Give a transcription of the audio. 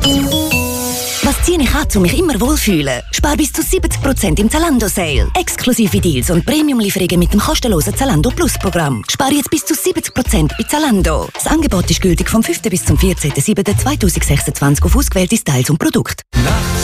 Was ziehe ich an, um mich immer wohlfühlen? Spar bis zu 70% im Zalando-Sale. Exklusive Deals und Premium-Lieferungen mit dem kostenlosen Zalando Plus-Programm. Spar jetzt bis zu 70% bei Zalando. Das Angebot ist gültig vom 5. bis zum 14.07.2026 auf ausgewählte Styles und Produkte.